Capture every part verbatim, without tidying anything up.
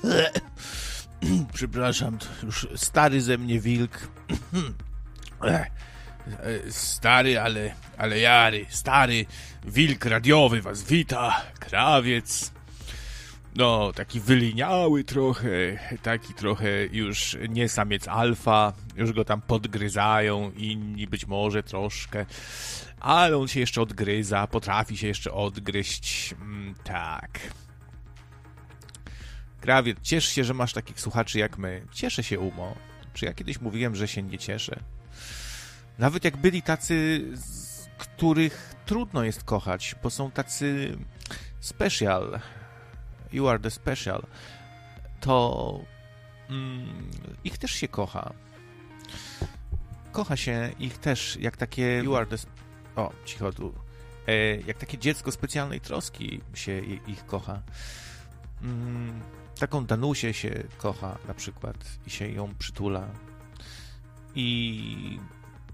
Przepraszam, to już stary ze mnie wilk. Stary, ale, ale jary. Stary wilk radiowy was wita. Krawiec. No, taki wyliniały trochę, taki trochę już nie samiec alfa, już go tam podgryzają, inni być może troszkę, ale on się jeszcze odgryza, potrafi się jeszcze odgryźć, mm, tak. Krawiec, ciesz się, że masz takich słuchaczy jak my. Cieszę się, Umo. Czy ja kiedyś mówiłem, że się nie cieszę? Nawet jak byli tacy, z których trudno jest kochać, bo są tacy special, you are the special, to mm, ich też się kocha. Kocha się ich też, jak takie you are the... O, cicho tu. E, jak takie dziecko specjalnej troski się ich kocha. Mm, taką Danusię się kocha na przykład i się ją przytula. I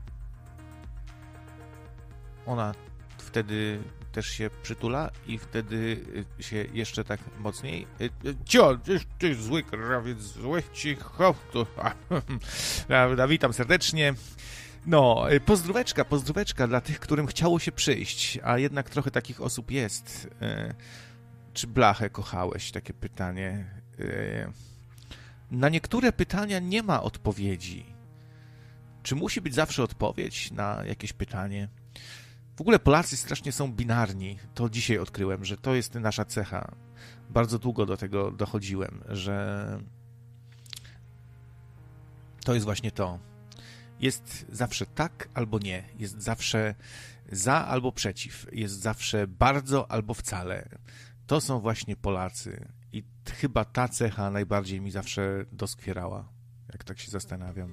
ona wtedy też się przytula i wtedy się jeszcze tak mocniej... Cio, ty, ty zły krawiec, zły cicho. Witam serdecznie. No, pozdróweczka, pozdróweczka dla tych, którym chciało się przyjść, a jednak trochę takich osób jest. Czy blachę kochałeś? Takie pytanie. Na niektóre pytania nie ma odpowiedzi. Czy musi być zawsze odpowiedź na jakieś pytanie? W ogóle Polacy strasznie są binarni. To dzisiaj odkryłem, że to jest nasza cecha. Bardzo długo do tego dochodziłem, że to jest właśnie to. Jest zawsze tak albo nie. Jest zawsze za albo przeciw. Jest zawsze bardzo albo wcale. To są właśnie Polacy. I chyba ta cecha najbardziej mi zawsze doskwierała, jak tak się zastanawiam.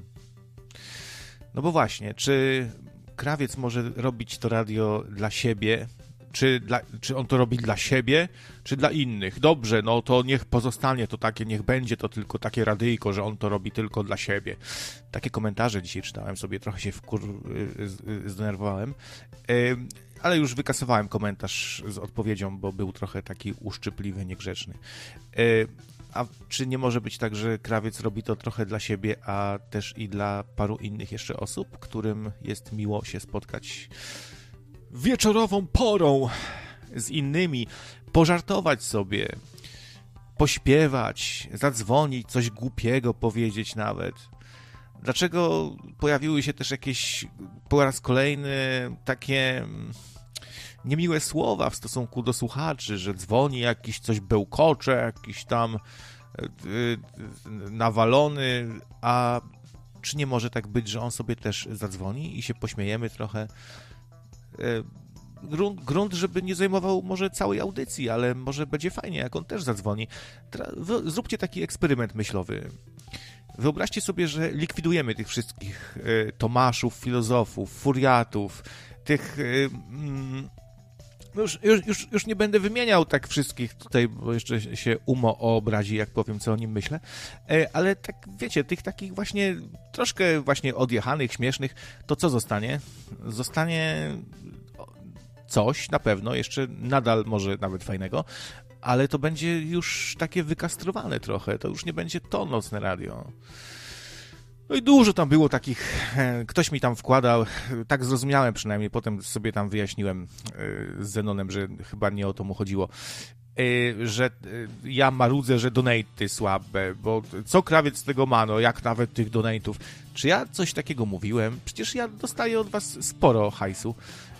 No bo właśnie, czy Krawiec może robić to radio dla siebie, czy, dla, czy on to robi dla siebie, czy dla innych? Dobrze, no to niech pozostanie to takie, niech będzie to tylko takie radyjko, że on to robi tylko dla siebie. Takie komentarze dzisiaj czytałem sobie, trochę się wkur... zdenerwowałem, ale już wykasowałem komentarz z odpowiedzią, bo był trochę taki uszczypliwy, niegrzeczny. A czy nie może być tak, że Krawiec robi to trochę dla siebie, a też i dla paru innych jeszcze osób, którym jest miło się spotkać wieczorową porą z innymi, pożartować sobie, pośpiewać, zadzwonić, coś głupiego powiedzieć nawet. Dlaczego pojawiły się też jakieś po raz kolejny takie niemiłe słowa w stosunku do słuchaczy, że dzwoni jakiś, coś bełkocze, jakiś tam yy, nawalony, a czy nie może tak być, że on sobie też zadzwoni i się pośmiejemy trochę? Yy, grunt, grunt, żeby nie zajmował może całej audycji, ale może będzie fajnie, jak on też zadzwoni. Tra- zróbcie taki eksperyment myślowy. Wyobraźcie sobie, że likwidujemy tych wszystkich y, Tomaszów, filozofów, furiatów, tych... Y, mm, już, już, już, już nie będę wymieniał tak wszystkich tutaj, bo jeszcze się Umo obrazi, jak powiem, co o nim myślę, y, ale tak, wiecie, tych takich właśnie troszkę właśnie odjechanych, śmiesznych, to co zostanie? Zostanie coś na pewno, jeszcze nadal może nawet fajnego, ale to będzie już takie wykastrowane trochę, to już nie będzie to nocne radio. No i dużo tam było takich, ktoś mi tam wkładał, tak zrozumiałem przynajmniej, potem sobie tam wyjaśniłem z Zenonem, że chyba nie o to mu chodziło, że ja marudzę, że donaty słabe, bo co Krawiec z tego ma, no jak nawet tych donatów. Czy ja coś takiego mówiłem? Przecież ja dostaję od was sporo hajsu.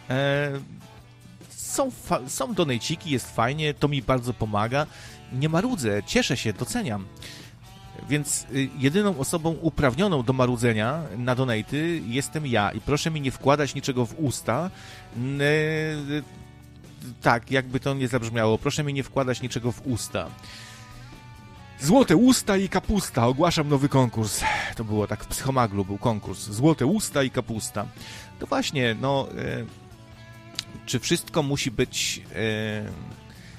Są, fa- są donejciki, jest fajnie, to mi bardzo pomaga. Nie marudzę, cieszę się, doceniam. Więc y, jedyną osobą uprawnioną do marudzenia na donaty jestem ja i proszę mi nie wkładać niczego w usta. N- y, tak, jakby to nie zabrzmiało, proszę mi nie wkładać niczego w usta. Złote usta i kapusta. Ogłaszam nowy konkurs. To było tak w Psychomaglu, był konkurs. Złote usta i kapusta. To właśnie, no... Y- Czy wszystko musi być e,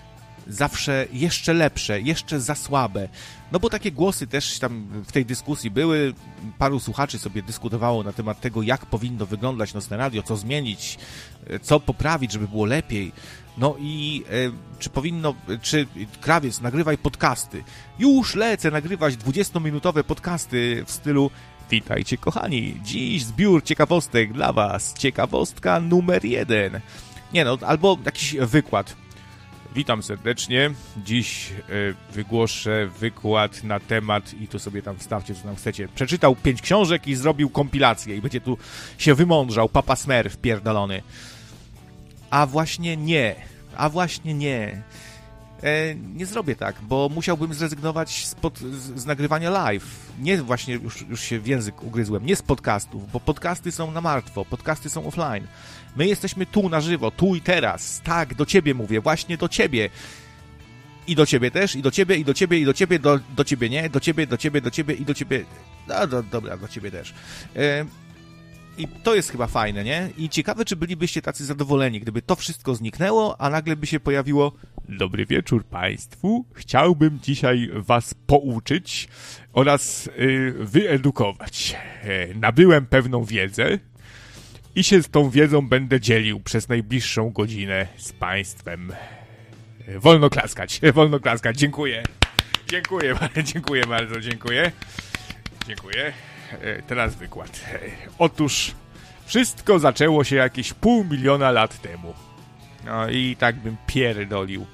zawsze jeszcze lepsze, jeszcze za słabe. No bo takie głosy też tam w tej dyskusji były. Paru słuchaczy sobie dyskutowało na temat tego, jak powinno wyglądać Nocne Radio, co zmienić, co poprawić, żeby było lepiej. No i e, czy powinno, czy Krawiec, nagrywaj podcasty. Już lecę nagrywać dwudziestominutowe podcasty w stylu: witajcie kochani, dziś zbiór ciekawostek dla was, ciekawostka numer jeden. Nie no, albo jakiś wykład. Witam serdecznie, dziś y, wygłoszę wykład na temat, i tu sobie tam wstawcie, co tam chcecie. Przeczytał pięć książek i zrobił kompilację i będzie tu się wymądrzał, papa smer wpierdolony. A właśnie nie, a właśnie nie. E, nie zrobię tak, bo musiałbym zrezygnować z, pod, z, z nagrywania live. Nie właśnie, już, już się w język ugryzłem, nie z podcastów, bo podcasty są na martwo, podcasty są offline. My jesteśmy tu na żywo, tu i teraz. Tak, do ciebie mówię, właśnie do ciebie. I do ciebie też, i do ciebie, i do ciebie, i do ciebie, do, do ciebie nie, do ciebie, do ciebie, do ciebie, i do ciebie... No, do, dobra, do ciebie też. E, I to jest chyba fajne, nie? I ciekawe, czy bylibyście tacy zadowoleni, gdyby to wszystko zniknęło, a nagle by się pojawiło: dobry wieczór państwu, chciałbym dzisiaj was pouczyć oraz y, wyedukować. E, nabyłem pewną wiedzę i się z tą wiedzą będę dzielił przez najbliższą godzinę z państwem. E, wolno klaskać, wolno klaskać, dziękuję. Dziękuję, dziękuję bardzo, dziękuję. Dziękuję. Teraz wykład. Otóż wszystko zaczęło się jakieś pół miliona lat temu. No i tak bym pierdolił.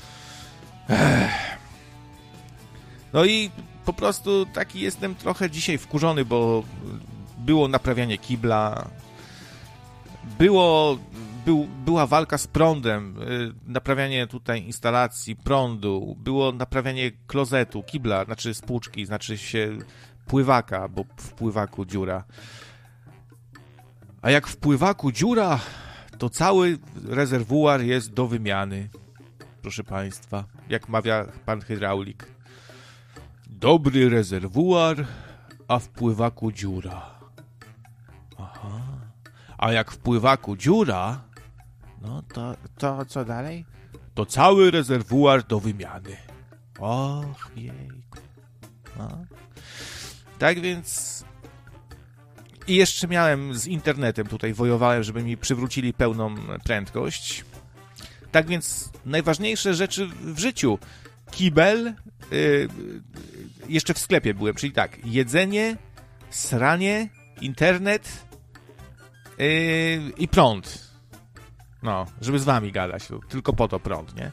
No i po prostu taki jestem trochę dzisiaj wkurzony, bo było naprawianie kibla, było, był, była walka z prądem, naprawianie tutaj instalacji prądu, było naprawianie klozetu, kibla, znaczy spłuczki, znaczy się pływaka, bo w pływaku dziura. A jak w pływaku dziura, to cały rezerwuar jest do wymiany. Proszę państwa, jak mawia pan hydraulik. Dobry rezerwuar, a w pływaku dziura. Aha. A jak w pływaku dziura, no to, to co dalej? To cały rezerwuar do wymiany. Och, jejku. No. Tak więc... I jeszcze miałem z internetem, tutaj wojowałem, żeby mi przywrócili pełną prędkość. Tak więc najważniejsze rzeczy w życiu. Kibel, yy, jeszcze w sklepie byłem, czyli tak, jedzenie, sranie, internet yy, i prąd. No, żeby z wami gadać, tylko po to prąd, nie?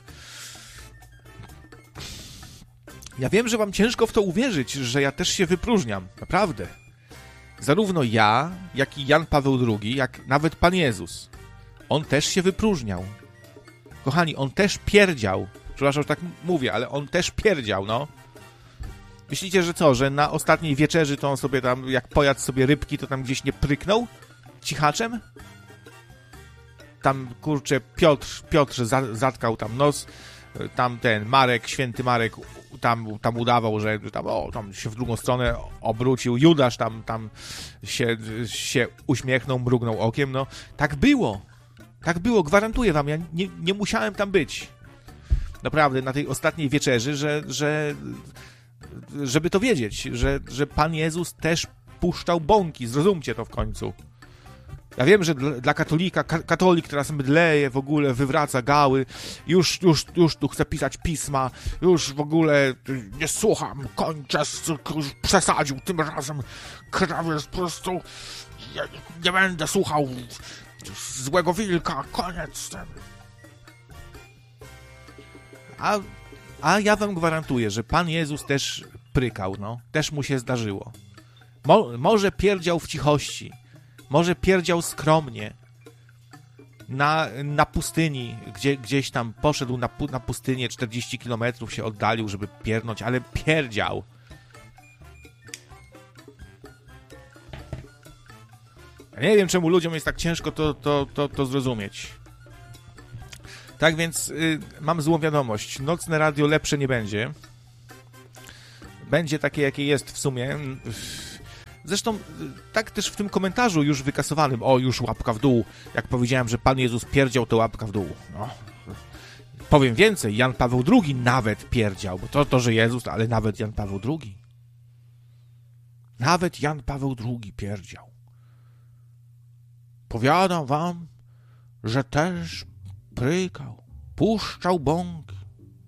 Ja wiem, że wam ciężko w to uwierzyć, że ja też się wypróżniam. Naprawdę. Zarówno ja, jak i Jan Paweł drugi, jak nawet Pan Jezus. On też się wypróżniał. Kochani, on też pierdział. Przepraszam, że tak mówię, ale on też pierdział, no. Myślicie, że co, że na ostatniej wieczerzy to on sobie tam, jak pojadł sobie rybki, to tam gdzieś nie pryknął? Cichaczem? Tam, kurczę, Piotr, Piotr za, zatkał tam nos. Tam ten Marek, święty Marek tam, tam udawał, że tam, o, tam się w drugą stronę obrócił. Judasz tam, tam się, się uśmiechnął, mrugnął okiem. No, tak było. Tak było, gwarantuję wam. Ja nie, nie musiałem tam być. Naprawdę, na tej ostatniej wieczerzy, że, że żeby to wiedzieć, że, że Pan Jezus też puszczał bąki. Zrozumcie to w końcu. Ja wiem, że dla katolika, ka katolik teraz mdleje, w ogóle wywraca gały, już, już, już tu chce pisać pisma, już w ogóle nie słucham, kończę, już przesadził tym razem, krawiec po prostu, ja nie będę słuchał złego wilka, koniec. A, a ja wam gwarantuję, że Pan Jezus też prykał, no, też mu się zdarzyło. Mo może pierdział w cichości, może pierdział skromnie, na, na pustyni, gdzie, gdzieś tam poszedł na, na pustynię, czterdzieści kilometrów się oddalił, żeby piernąć, ale pierdział. Ja nie wiem, czemu ludziom jest tak ciężko to, to, to, to zrozumieć. Tak więc y, mam złą wiadomość. Nocne radio lepsze nie będzie. Będzie takie, jakie jest w sumie. Zresztą tak też w tym komentarzu już wykasowanym, o, już łapka w dół, jak powiedziałem, że Pan Jezus pierdział, to łapka w dół. No. Powiem więcej, Jan Paweł drugi nawet pierdział, bo to, to że Jezus, ale nawet Jan Paweł drugi. Nawet Jan Paweł drugi pierdział. Powiadam wam, że też prykał, puszczał bąki.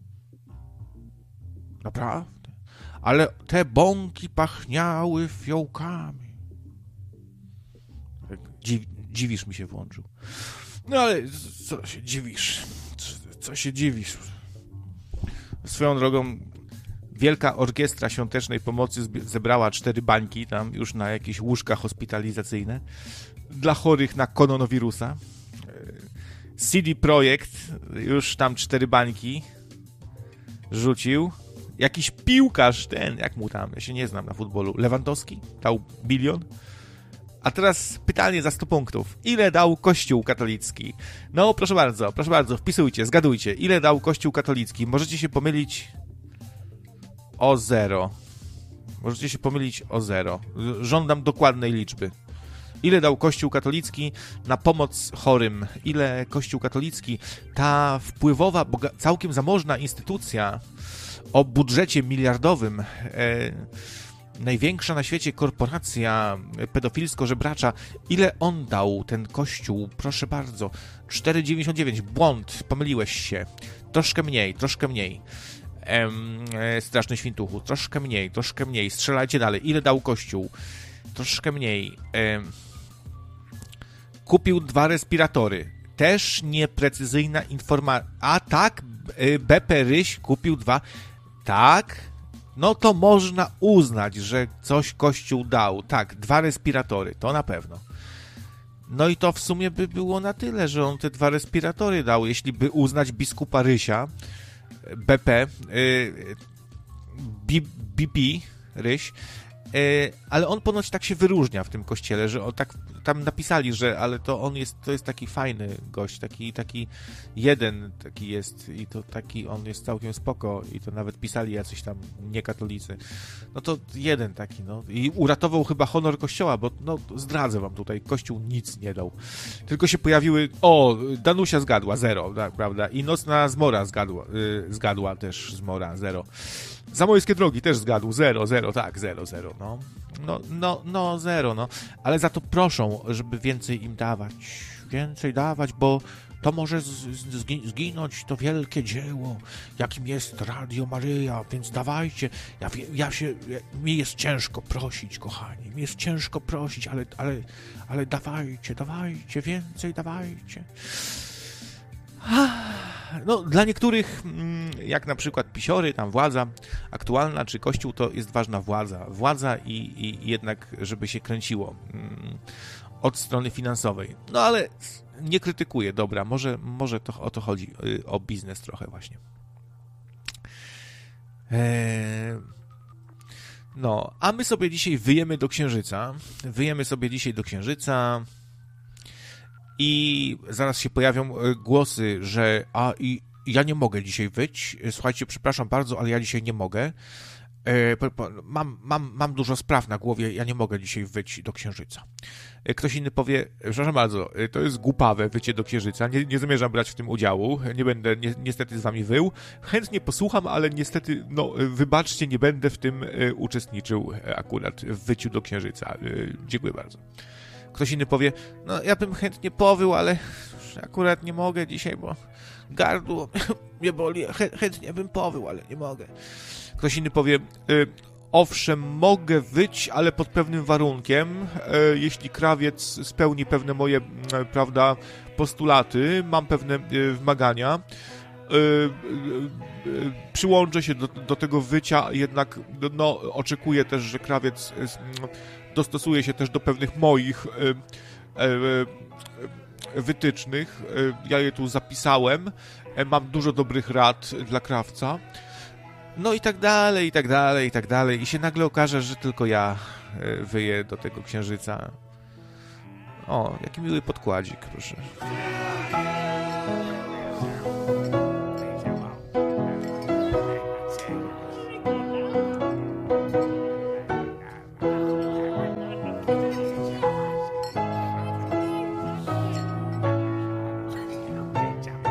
Naprawdę. Ale te bąki pachniały fiołkami. Dziw, dziwisz mi się włączył. No ale co się dziwisz? Co się dziwisz? Swoją drogą Wielka Orkiestra Świątecznej Pomocy zebrała cztery bańki tam już na jakieś łóżka hospitalizacyjne dla chorych na koronawirusa. C D Projekt już tam cztery bańki rzucił. Jakiś piłkarz ten, jak mu tam, ja się nie znam na futbolu, Lewandowski dał bilion. A teraz pytanie za sto punktów. Ile dał Kościół katolicki? No, proszę bardzo, proszę bardzo, wpisujcie, zgadujcie. Ile dał Kościół katolicki? Możecie się pomylić o zero. Możecie się pomylić o zero. Żądam dokładnej liczby. Ile dał Kościół katolicki na pomoc chorym? Ile Kościół katolicki, ta wpływowa, boga- całkiem zamożna instytucja o budżecie miliardowym, e, największa na świecie korporacja pedofilsko-żebracza, ile on dał, ten Kościół? Proszę bardzo, cztery dziewięćdziesiąt dziewięć, błąd, pomyliłeś się. Troszkę mniej, troszkę mniej. Ehm, e, straszny świntuchu, troszkę mniej, troszkę mniej. Strzelajcie dalej. Ile dał Kościół? Troszkę mniej. Ehm, kupił dwa respiratory. Też nieprecyzyjna informacja. A tak, B P Ryś kupił dwa. Tak, no to można uznać, że coś Kościół dał. Tak, dwa respiratory, to na pewno. No i to w sumie by było na tyle, że on te dwa respiratory dał, jeśli by uznać biskupa Rysia, B P, B P Ryś, ale on ponoć tak się wyróżnia w tym kościele, że o, tak tam napisali, że ale to on jest, to jest taki fajny gość, taki, taki jeden taki jest i to taki, on jest całkiem spoko i to nawet pisali jacyś tam niekatolicy. No to jeden taki, no i uratował chyba honor kościoła, bo no zdradzę wam tutaj, kościół nic nie dał. Tylko się pojawiły, o, Danusia zgadła, zero, tak, prawda, i Nocna Zmora zgadła, yy, zgadła też Zmora, zero. Zamojskie Drogi też zgadł, zero, zero, tak, zero, zero, no. No, no, no, zero, no. Ale za to proszą, żeby więcej im dawać. Więcej dawać, bo to może zginąć to wielkie dzieło, jakim jest Radio Maryja, więc dawajcie. Ja, ja się, ja, mi jest ciężko prosić, kochani, mi jest ciężko prosić, ale, ale, ale dawajcie, dawajcie, więcej dawajcie. No, dla niektórych, jak na przykład pisiory, tam władza aktualna, czy kościół, to jest ważna władza. Władza i, i jednak, żeby się kręciło od strony finansowej. No, ale nie krytykuję, dobra, może, może to, o to chodzi, o biznes trochę właśnie. Eee... No, a my sobie dzisiaj wyjemy do Księżyca. Wyjemy sobie dzisiaj do Księżyca. I zaraz się pojawią głosy, że a i ja nie mogę dzisiaj wyjść. Słuchajcie, przepraszam bardzo, ale ja dzisiaj nie mogę. Mam, mam, mam dużo spraw na głowie, ja nie mogę dzisiaj wyjść do Księżyca. Ktoś inny powie, przepraszam bardzo, to jest głupawe wycie do Księżyca, nie, nie zamierzam brać w tym udziału, nie będę ni niestety z wami wył. Chętnie posłucham, ale niestety, no wybaczcie, nie będę w tym uczestniczył akurat w wyciu do Księżyca. Dziękuję bardzo. Ktoś inny powie, no ja bym chętnie powył, ale akurat nie mogę dzisiaj, bo gardło mnie boli, chętnie bym powył, ale nie mogę. Ktoś inny powie, y, owszem, mogę wyć, ale pod pewnym warunkiem, y, jeśli krawiec spełni pewne moje, y, prawda, postulaty, mam pewne y, wymagania, y, y, y, przyłączę się do, do tego wycia, jednak no, oczekuję też, że krawiec y, dostosuje się też do pewnych moich y, y, wytycznych. Y, ja je tu zapisałem. Y, mam dużo dobrych rad dla krawca. No i tak dalej, i tak dalej, i tak dalej. I się nagle okaże, że tylko ja y, wyję do tego Księżyca. O, jaki miły podkładzik, proszę.